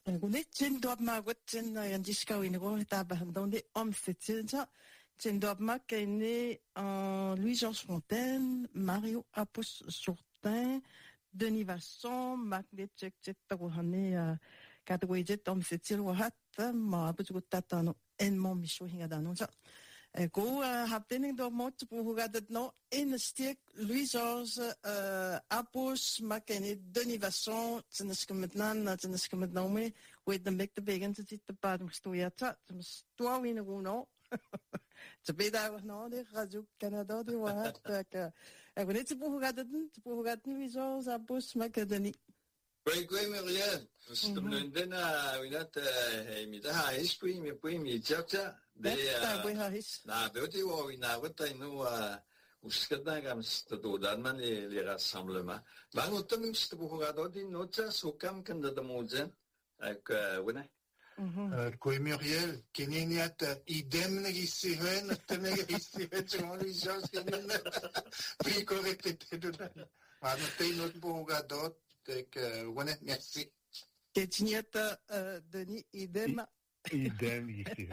Gune chin dop ma gut chin yan diska winro ta dans des hommes c'est ça chin dop ma kene Louis-Georges Fontaine, Mario Apos Surtin, Denis Vasson, Marc Lecek Tagohane Kadwejet hommes c'est wahat ma abu tata no enmo misho hinga da no ça go happening do mot pour regarder no in stick Louis-Georges Apos Makene Denis Vasson tseneske maintenant me with the make the begin to sit the bad stoya ta sto win no te beda no de Radio Canada de wa tak e net pour regarder Louis-Georges Apos Makene Gwe Muriel, stumlundena winat imida hais pui mi chapcha de na beauty wa wina wata inu uskada gam stodan man les rassemblements. Bang utam stubuhado di nocha sokam kanda da mozen ak wena. Gwe Muriel, keneniat idem negisi hen, tenegisi hen Louis-Georges kenena. Puis correcte de là. Ma noté notre buhado ouais, merci. Ketniata Denis idem. Idem ici.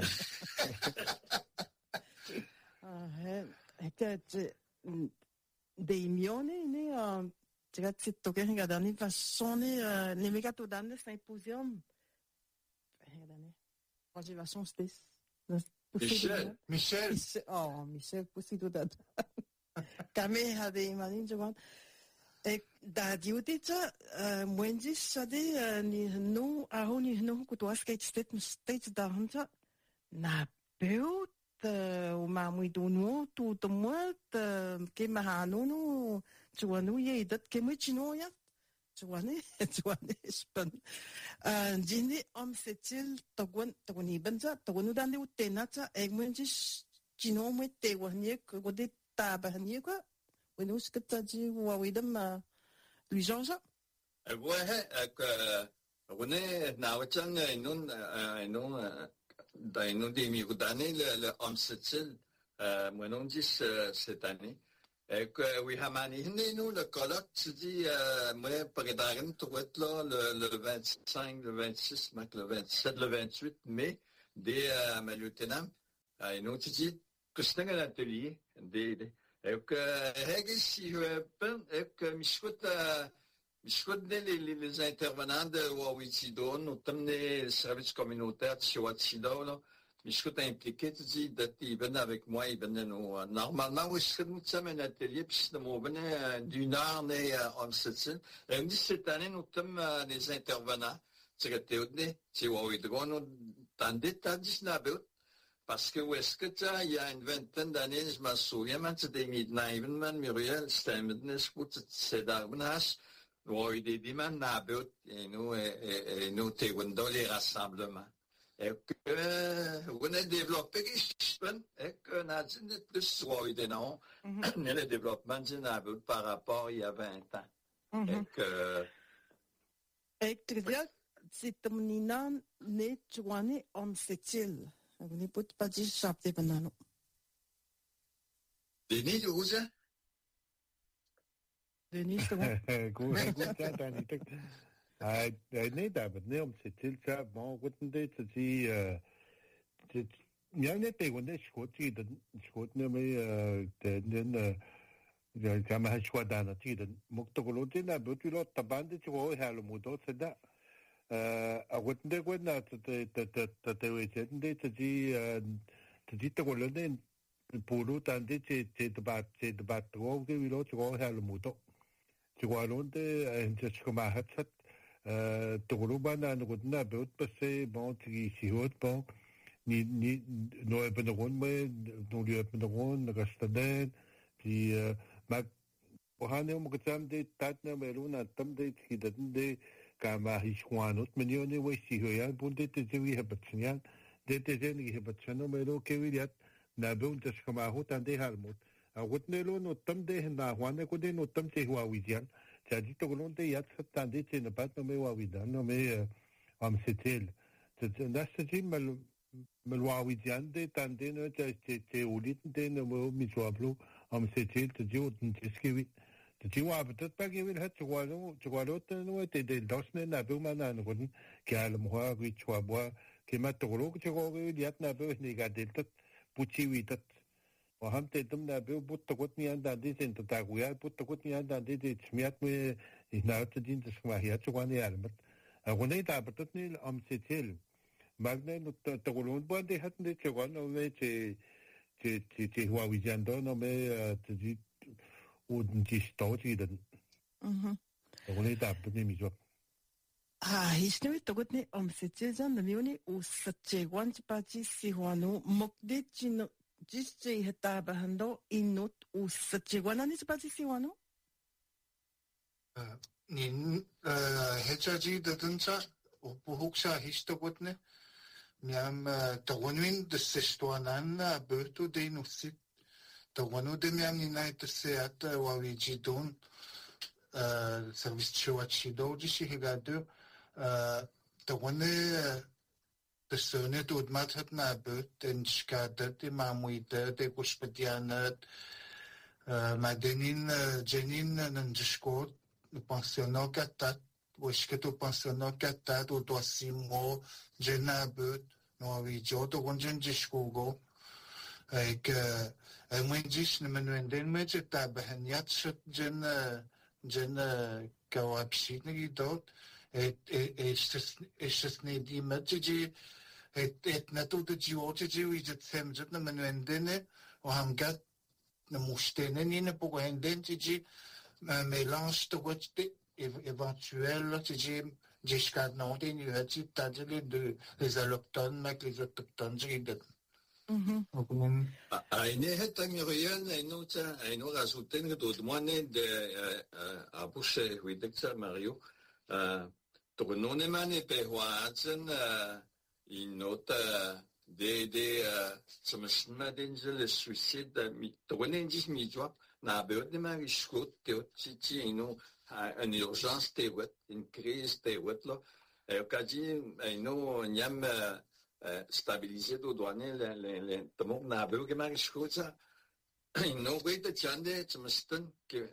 Deimione ne grazie toke gadani façonne ne megato danne symposium. Gadani. Motivation stes. Michel. Oh, Michel possido da. Kame ha de imanin jogan. Da diutita mwenji sade ni no ahoni no kuto skate state da hunta na beut o mamui do no tu to mot ke mahano no tuanu ye dat ke muchino ya tuane span jini om setil togoni benza togonu dande utenata e mwenji chino mwete wanye ko de tabanye ko When uskataji wawidam Louis-Georges. Ouais, René, nawachang non dans des d'années le homme setil moi non dit cette année et que oui hamani nous le colloque tu dis moi par exemple tu vois là le 25 le 26 le 27 le 28 mai des Malutenam et nous tu dis que c'est un atelier des que si que les intervenants de Wawitido, notamment les services communautaires de Chihuahua, là, Michkut impliqué, tu dis, ils venaient avec moi, ils venaient nous, normalement, oui, je serais un atelier, puis nous venait d'une heure, né, en septembre. Et on dit, cette année, nous sommes les intervenants, tu sais, Wawitido, nous, dans des tas de parce que où est-ce que il y a une vingtaine d'années, je m'en souviens, man, c'était midnight, man, Muriel, c'était un midnight, c'est d'Arbenas, nous avons eu des demandes nabut, et nous, t'es dans les rassemblements. Et que, on a développé, et que, on a dit, plus soit des noms, le développement du nabut par rapport à il y a 20 ans. Et que, c'est un nina, ne, tu vois, on sait-il. Vous ne pouvez pas dire ça, c'est banano. Denis, où ça? Denis, comment? Nee, David, nee, om c'est-il ça, bon, guten day, tu dis, ja, net tegen de schot nu mee, kan maar schot dan natuurlijk. Mocht toch wel doen, dat bedoel ik, dat band het gewoon heel moet dat ze dat. Guten day, guten dat weet je, nee, tu dis toch wel doen, polo dan dit, c'est debat gewoon, que wil gewoon heel moet dat. Gewoon de, en het schema het. Togolubana nugudna beut passe bon tigi sihot bon ni no epenagon me no li epenagon nagastaden ti mag ohane mo katam de tatna meluna tam de tikidan de kama hishwanut menione we sihoyan bunde te jewi hebatsinyan de te jeni hebatsano melo kewiliat na beut tashkama hotan de halmut agutnelo no tam de na hwane ko de no tam te huwa wijan jadi togolonte yat tande te ne pat no me wawidan no me am setel das mal wawidan de tande no te ulit de no me miswablo am setel te jotn tiskewi Tu vois, peut-être pas qu'il y a tu vois, l'autre, nous, t'es dans ce nabeau, maintenant, qui a le mois, qui tu vois, qui m'a trop, tu vois, il y a nabeau, il y a des têtes, pouti, oui, tête. وهم تقدم نابيو بوتقوتني عند عندي زين تتاقويا بوتقوتني عند عندي دي تسميات مي هنا تدين تسمعيا تسواني علمت أغني تعبتني الأم ستيل مالنا تقولون بوندي هتني تسوان ومي تي هو ويجاندو نمي تجي ودنتيستو تيدن أغني تعبتني ميزوك Histoire togotne omsetjezan de mioni u satchewan chpachi sihuanu mokde chino jische hetaba hando inut u satchewan ani chpachi sihuanu 닌 해자지 되든자 혹사 히스토고트네 미암 더원윈 드세스토아난 버투 데이누시 더원우 데미암 니나이트세 와위지돈 서비스 치와치도 지시히가드 더원에 드서네 도드마트나 버튼 시카드 데마무이드 데고스페디아나 마데닌 제닌은 지시고 pensionnat katat wesh que tu pensionnat katat ou toi 6 mois jenabut no video to gonjen jishkugo et que moi jish ne menwenden me jeta behanyat shut jen kawapshit ni dot et es ne di matji et nato de jiwoji wi jet sem jet ne menwenden o hamgat ne mushtene ni ne pogo henden ji un mélange de éventuel, jusqu'à non, les allochtones, mais les autochtones, Aine hetangirian aino rasuten do moine de abushe huideksa Mario tournone mane pe hoazen inota de samsma denzel suicide mi tournen dis mi joie na beut de mari schot teot ci ino une urgence teot une crise teot lo okaji ino nyam stabiliser do douane le tomok na beut ke mari schot ça ino wait chande tsmsten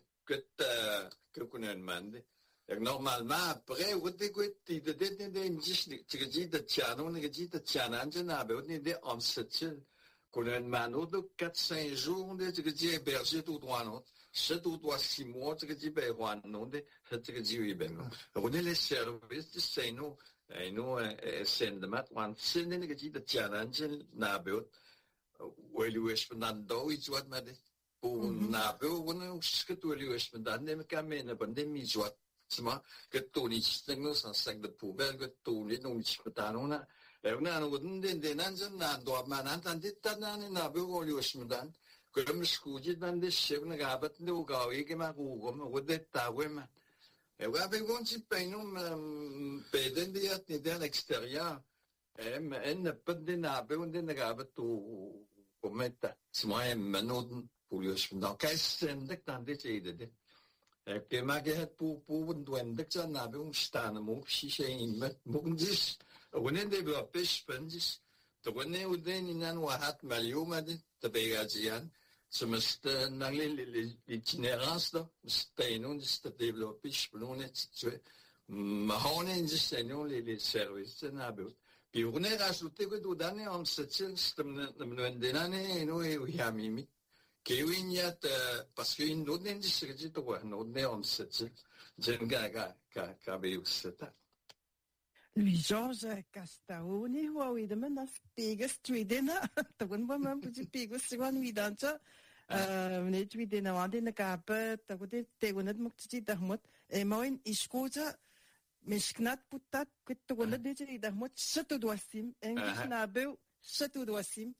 que kunen mande normalement après vous dégoûtez de indisni tu dis de tiano ne dis de tianan na beut ne de on setil kunen mano de 4-5 jours de tu dis héberger tout douane c'est tout 6 mois tu dis ben douane non de tu dis oui ben on est les services de seno sen de mat wan sen ne dis de tianan na beut Welius Fernando iets wat met pour na beut on sket Welius Fernando ne kamene pandemie zwat Sma que Tony Stingno sans sac de poubelle que Tony non chiptanona e una non de nanzen na do manantan ditana na bugo liosmdan que me scuji dan de chevna gabat no gawi que ma gugo mo de tawema e wa be gon ci peino peden de at de l'extérieur en pede na be on de gabat tu cometa sma menod pour liosmdan kaisen de tan de de que maget pour duendet ça na be stan mo shishe in mo dis wonen de be pêche pendis to wonen uden inan wahat maliuma de tabegazian semest na l'itinérance là steino de se développer splonet tu ma honen de steino les services na be puis wonen rajouter que do dane on se tient stem denane no e yamimi Kewinyat parce que une autre industrie dit toi une autre on se dit jenga ka beuseta Louis-Georges Castaoni oui de men as biggest tweedena to gon ba man puji biggest one we dancha ne tweedena wande na kape to gote te gonet mukti dahmot e moin iskoja mesknat putat kut gonet de dahmot setu doasim english na be Chateau d'Oissim,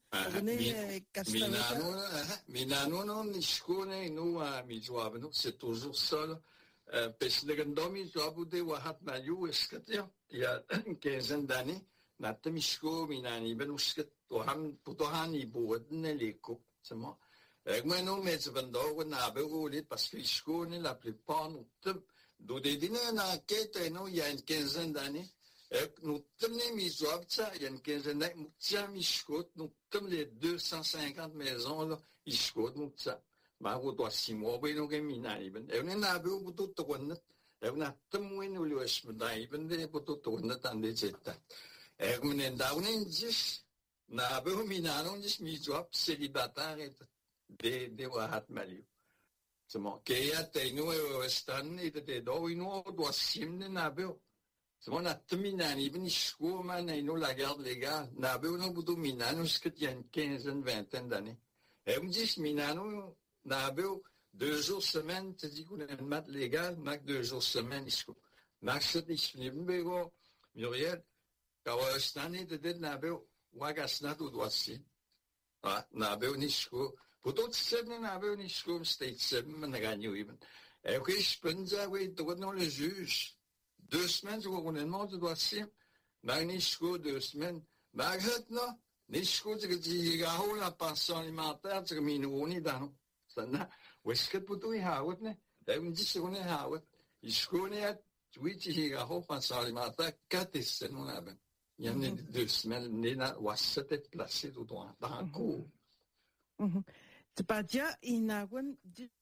Milano non iskone no mi joabno c'est toujours ça parce que quand mi joabu de wahat malu eskatia il y a une quinzaine d'années natamisko minani ben usket toham putohani bodne leko c'est moi moi non mais vendo na begolit parce que iskone la plupart nous do de dina na quête no il y a une quinzaine d'années nous tenons mis au ça il y a une quinzaine d'années nous tiens mis nous tenons les 250 maisons là ils nous ça Mago to simo no ke mina even. Na bu butu to kon. Na temuin ulus mena even de butu to na tande zeta. Men daunen jis na bu mina non jis mi job célibataire de wahat maliu. Samo ke ya te no stan de do ino do simne na bu. Samo na temina even school man no la garde légale. Na bu no butu mina no ce qu'il y a une quinzaine, vingtaine d'années. Jis mina no na bu 2 jours semaine, tu dis qu'on a une mat légale, mac 2 jours semaine, isko. Mac ça, ich neben bego, Muriel, quand stane de den nabeu, wagasna do doisi. Ah, nabeu nisko. Putot sebne nabeu nisko, state sebne, man ganyo even. Et que je pense, oui, devant le juge, 2 semaines, on a demandé de doisi, mac nisko 2 semaines, mac het no, nisko, tu dis, gaho la pension alimentaire, tu minoni dans. Sanna, wesket putu ihawat ne. Dahil hindi siya na ihawat. Isko niya, tuwiti higa ho, pansalimata, katis, ano na ba? Yan ni 2 semaines, ni na wasat et placé do doon. Tako. Tpadia, inawan,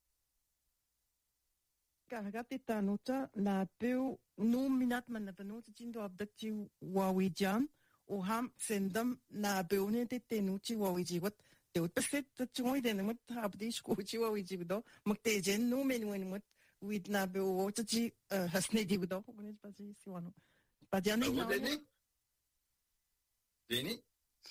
karagat itanota, na peu, no minat man na panot, jindo abdakti wawidian, o ham sendam na beune te tenuti wawidiwat, Peut-être que tu as des mots à dire que tu as dit que tu as nous mais nous oui na be o tu hasne di do ko ne pas si wano pas dire ni Deni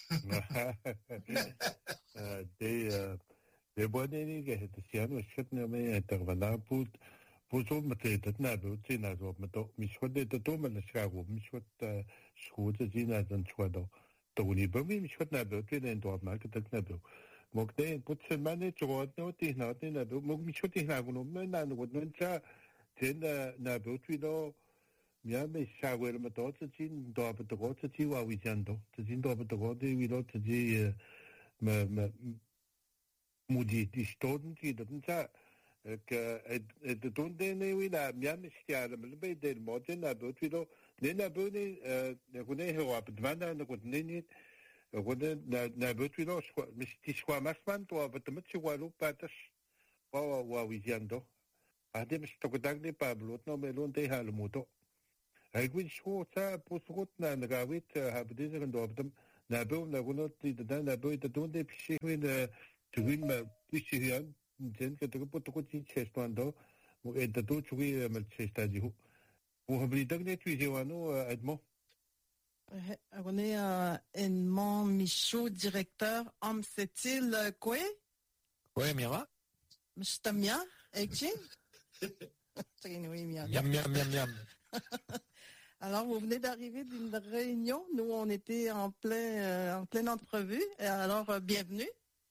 de bonne que het siano shit ne me intervena put so met het na be tu na zo met mi schot de to men schago mi schot schot de na dan schot Tony Bumi mi schot na be tu den do ma que tak na be Mok de put se mane chot no ti na ti na be mok mi schot ti na no me na no no cha ten na be tu do mia me schago le to ti do be to ti wa wi jan do ti do be to de wi do ti me mudi ti stoden ti do cha que de donde ne wi na mia me schia le be de mo de na be tu do ne na be ne ko ne ho ap dvana ne ko ne na be tu do mi ti schwa masman to be te chi wa lu patas wa wi jan do ade mi sto dag ne Pablo no me lo de hal moto ai gwi schwa ta posrot na ga wit hab de ze ndo abdam na be na gono ti da na be de donde pi win tu win ma pi chian den que te ko to ko ti chestando mo e da to chui mal chestadi hu mo habli dag ne tu je wano Edmond on est Edmond Michaud, directeur Homme c'est-il quoi? Oui, Mira. Mr. Mia, Ekji? Oui, Mia. Miam, miam, miam, miam. Alors, vous venez d'arriver d'une réunion. Nous, on était en pleine entrevue. Alors, bienvenue.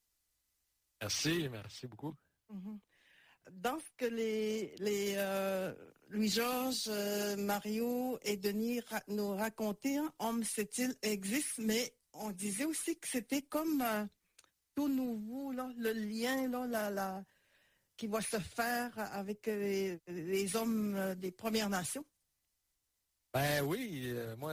Merci beaucoup. Dans ce que Louis-Georges, Mario et Denis nous racontaient, Homme c'est-il existe, mais on disait aussi que c'était comme tout nouveau, là, le lien là, qui va se faire avec les hommes des Premières Nations. Ben oui, moi,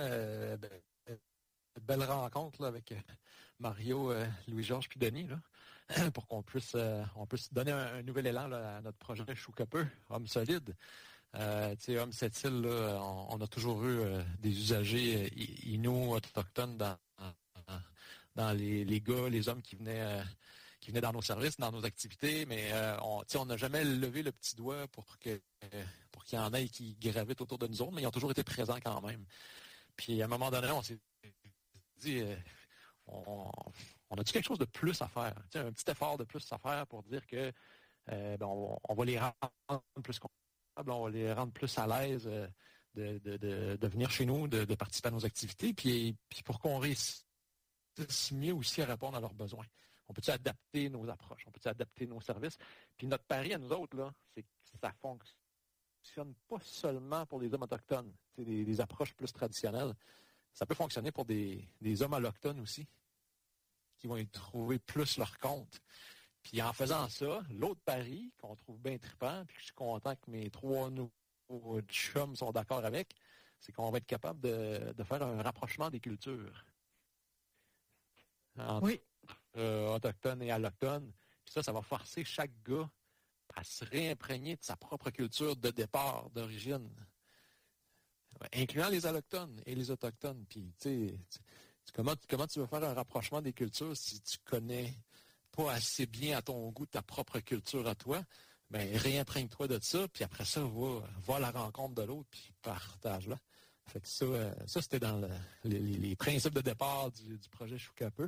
belle rencontre là, avec Mario, Louis-Georges puis Denis, là, pour qu'on puisse donner un nouvel élan là, à notre projet Choucapeux, Homme solide. Homme cette île, là, on a toujours eu des usagers inuits autochtones dans les gars, les hommes qui venaient dans nos services, dans nos activités, mais on n'a jamais levé le petit doigt pour qu'il y en ait qui gravitent autour de nous autres, mais ils ont toujours été présents quand même. Puis à un moment donné, on s'est dit, on a-tu quelque chose de plus à faire? Un petit effort de plus à faire pour dire que on va les rendre plus confortables, on va les rendre plus à l'aise de venir chez nous, de participer à nos activités, puis pour qu'on réussisse mieux aussi à répondre à leurs besoins. On peut-tu adapter nos approches, on peut-tu adapter nos services? Puis notre pari à nous autres, là, c'est que ça fonctionne pas seulement pour les hommes autochtones, des approches plus traditionnelles. Ça peut fonctionner pour des hommes allochtones aussi, qui vont y trouver plus leur compte. Puis en faisant ça, l'autre pari qu'on trouve bien trippant, puis que je suis content que mes 3 nouveaux chums sont d'accord avec, c'est qu'on va être capable de faire un rapprochement des cultures. Entre autochtones et allochtones, Puis ça va forcer chaque gars à se réimprégner de sa propre culture de départ, d'origine, incluant les allochtones et les autochtones. Puis, comment tu veux faire un rapprochement des cultures si tu connais pas assez bien à ton goût ta propre culture à toi? Ben, réimprègne-toi de ça, puis après ça, va à la rencontre de l'autre, puis partage-la. Fait que ça c'était dans les principes de départ du projet Shukapeu.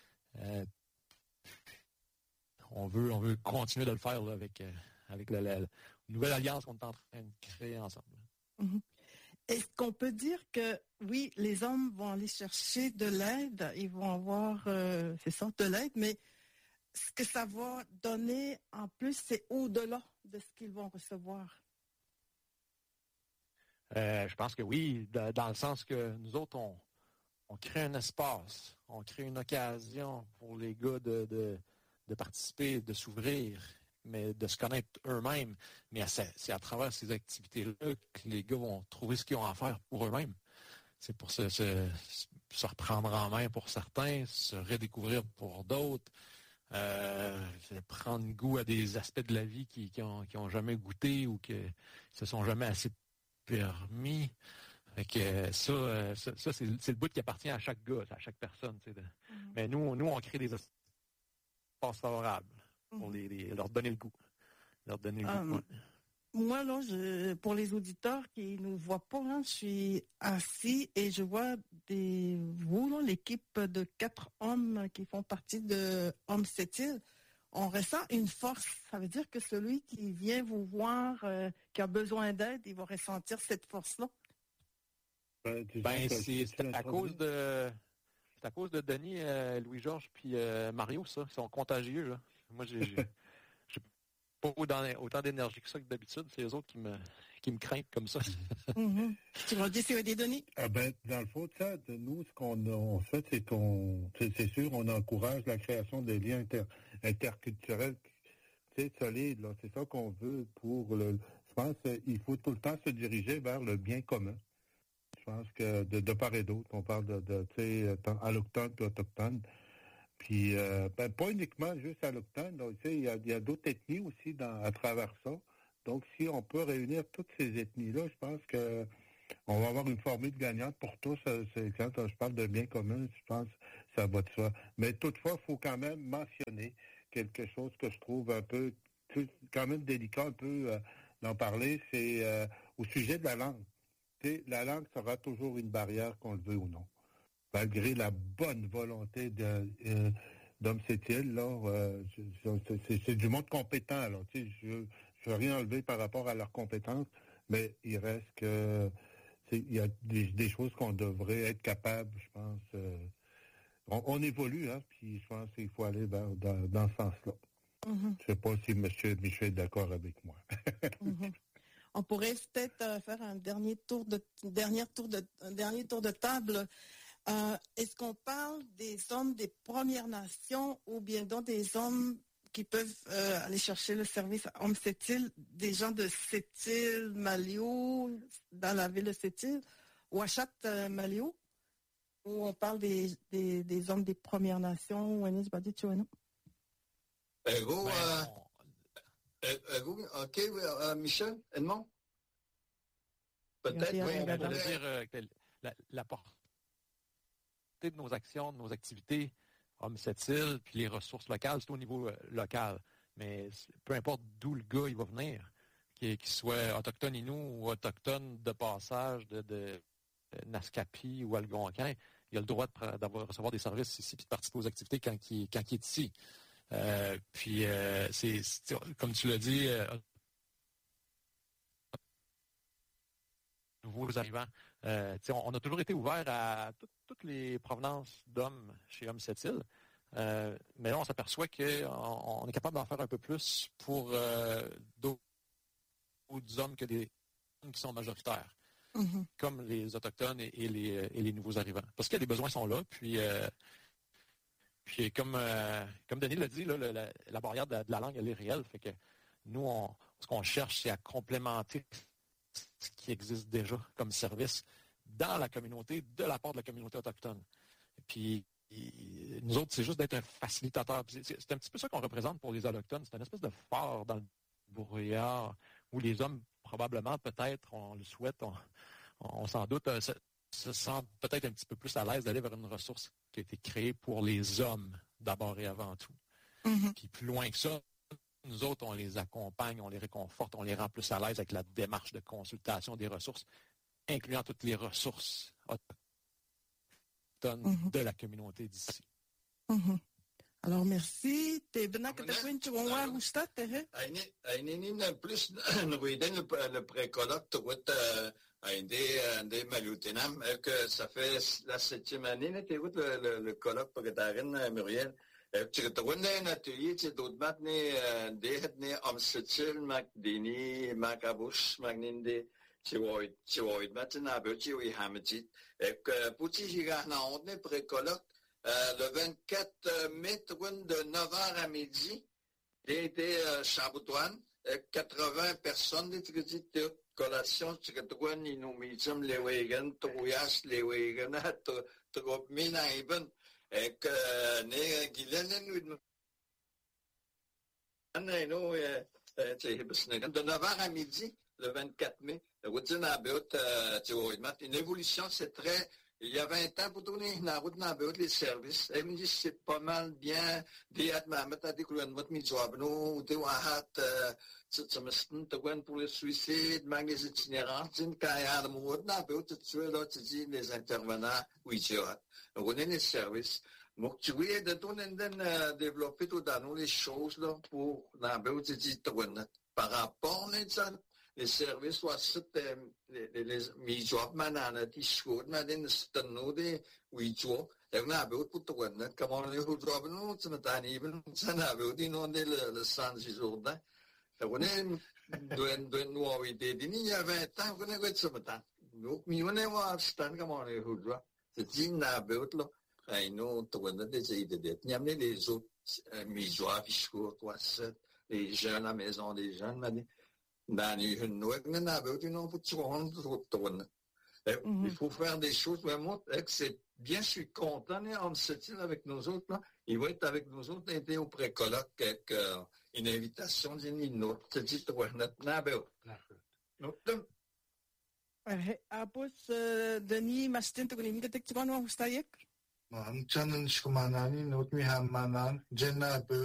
On veut continuer de le faire là, avec la nouvelle alliance qu'on est en train de créer ensemble. Mm-hmm. Est-ce qu'on peut dire que, oui, les hommes vont aller chercher de l'aide, ils vont avoir, de l'aide, mais ce que ça va donner en plus, c'est au-delà de ce qu'ils vont recevoir? Je pense que oui, dans le sens que nous autres, on crée un espace, on crée une occasion pour les gars de participer, de s'ouvrir, mais de se connaître eux-mêmes. Mais c'est à travers ces activités-là que les gars vont trouver ce qu'ils ont à faire pour eux-mêmes. C'est pour se reprendre en main pour certains, se redécouvrir pour d'autres, prendre goût à des aspects de la vie qui ont jamais goûté ou qui se sont jamais assez permis. Fait que ça c'est le bout qui appartient à chaque gars, à chaque personne. Mais nous, on crée des espaces favorables pour leur donner le goût. Ouais. Moi, là, pour les auditeurs qui ne nous voient pas, je suis assis et je vois l'équipe de 4 hommes qui font partie de Homme Sept-Îles. On ressent une force. Ça veut dire que celui qui vient vous voir, qui a besoin d'aide, il va ressentir cette force-là. C'est à cause de Denis, Louis-Georges puis Mario, ça. Ils sont contagieux, là. Moi, j'ai pas autant d'énergie que ça que d'habitude. C'est eux autres qui me craignent comme ça. Mm-hmm. Tu vas dire c'est des Denis? Dans le fond, nous, ce qu'on fait, c'est sûr, on encourage la création de liens interculturels solides. Là. C'est ça qu'on veut je pense qu'il faut tout le temps se diriger vers le bien commun. Je pense que de part et d'autre, on parle de allochtones et autochtones. Puis, pas uniquement juste allochtones. Il y a d'autres ethnies aussi à travers ça. Donc, si on peut réunir toutes ces ethnies-là, je pense que on va avoir une formule gagnante pour tous. Quand je parle de bien commun, je pense que ça va de soi. Mais toutefois, il faut quand même mentionner quelque chose que je trouve un peu, quand même délicat un peu d'en parler, c'est au sujet de la langue. La langue sera toujours une barrière, qu'on le veut ou non. Malgré la bonne volonté d'Homme Sept-Îles, c'est du monde compétent. Alors, je ne veux rien enlever par rapport à leurs compétences, mais il reste que il y a des choses qu'on devrait être capable, je pense. On évolue, puis je pense qu'il faut aller dans ce sens-là. Mm-hmm. Je ne sais pas si M. Michel est d'accord avec moi. Mm-hmm. On pourrait peut-être faire un dernier tour de table. Est-ce qu'on parle des hommes des Premières Nations ou bien donc des hommes qui peuvent aller chercher le service à Homme Sept-Îles, des gens de Sept-Îles, Malio, dans la ville de Sept-Îles, Ouachat, Malio, où on parle des hommes des Premières Nations, ou OK, Michel, Edmond? Peut-être, oui. Je veux dire que la portée de nos actions, de nos activités, Homme Sept-Îles, puis les ressources locales, c'est au niveau local. Mais peu importe d'où le gars il va venir, qu'il soit autochtone Innu ou autochtone de passage de Naskapi ou Algonquin, il a le droit de recevoir des services ici et de participer aux activités quand il est ici. Puis, c'est comme tu l'as dit, nouveaux arrivants. On a toujours été ouvert à toutes les provenances d'hommes chez Homme Sept-Îles. Mais là, on s'aperçoit qu'on est capable d'en faire un peu plus pour d'autres hommes que des hommes qui sont majoritaires, comme les Autochtones et les nouveaux arrivants. Parce que les besoins sont là, puis comme Denis l'a dit, là, la barrière de la langue, elle est réelle. Fait que nous, ce qu'on cherche, c'est à complémenter ce qui existe déjà comme service dans la communauté, de la part de la communauté autochtone. Puis nous autres, c'est juste d'être un facilitateur. C'est un petit peu ça qu'on représente pour les Autochtones. C'est une espèce de phare dans le brouillard où les hommes, probablement, peut-être, on le souhaite, on s'en doute, se sentent peut-être un petit peu plus à l'aise d'aller vers une ressource qui a été créée pour les hommes, d'abord et avant tout. Puis plus loin que ça, nous autres, on les accompagne, on les réconforte, on les rend plus à l'aise avec la démarche de consultation des ressources, incluant toutes les ressources autochtones de la communauté d'ici. Alors, merci. T'es bien que t'as fait une voir où c'est, t'es? Plus, le pré-colloque, des Maloutinam, que ça fait la 7e année, t'es le colloque pour Darine Muriel. Tu as un atelier, tu as d'autres matins, des hommes Mac Dini, Mac Abouche, Magninde, tu vois, matin à Beuti, oui, Hamidit. Et que, pour tu y a un pré-colloque, le 24 mai, de 9h à midi, il était Chaboutoine, 80 personnes, des collation, tu as ils nous mettent les wagons, Troyas, les wagons, trop minaïben, et que, ne, Guylaine, de 9h à midi, le 24 mai, une évolution, c'est très. Il y a 20 ans, pour tourner la route dans les services, elle me dit c'est pas mal bien, des atmamet à des couronnes, mes jobs, nous, des wahat, pour le suicide, les itinérants, quand il y a le mot, tu dis les intervenants, oui, tu as. On connaît les services. Donc, tu vois, de ton développer tout dans nous les choses, là, pour la par rapport à les services, les mi-jobs, manana, qui schools, madin, stanode, oui, tu vois, et on a beau pour toi, comment on est au job, nous, tu n'as even, ça n'a beau d'inonder le sang du Jourdain. On est, de nous, il y a 20 ans, on est ce matin. Donc, on est voir, stand, comment on est au job. C'est dit, n'a beau, là. Et nous, tu vois, des idées. Il y a les autres, mi-jobs, schools, toi, les jeunes à la maison, des jeunes, madin. Il faut faire des choses vraiment que c'est bien, je suis content, on se tient avec nous autres, là. Il va être avec nous autres, était au pré-colloque avec une invitation d'une autre, c'est dit, Denis, Mastin, tu connais une que tu connais, 저는 시그마나니 노트미 한마난 젠나